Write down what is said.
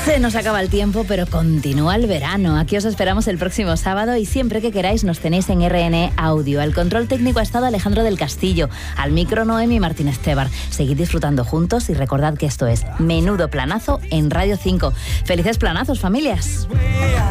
Se nos acaba el tiempo, pero continúa el verano. Aquí os esperamos el próximo sábado y siempre que queráis nos tenéis en RN Audio. Al control técnico ha estado Alejandro del Castillo, al micro Noemi Martínez Tebar. Seguid disfrutando juntos y recordad que esto es Menudo Planazo en Radio 5. ¡Felices planazos, familias!